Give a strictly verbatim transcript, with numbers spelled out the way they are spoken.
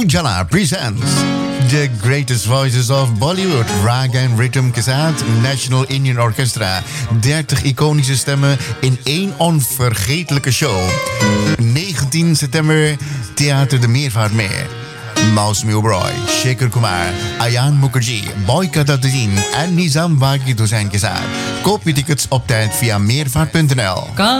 Ujala presents The Greatest Voices of Bollywood, Raga en Rhythm के साथ National Indian Orchestra. dertig iconische stemmen in één onvergetelijke show. negentien september, Theater de Meervaartmeer. Maus Milbroy, Shekhar Kumar, Ayan Mukherjee, Boyka Dadin en Nizam Wagid Hussain के साथ. Koop je tickets op tijd via meervaart punt n l.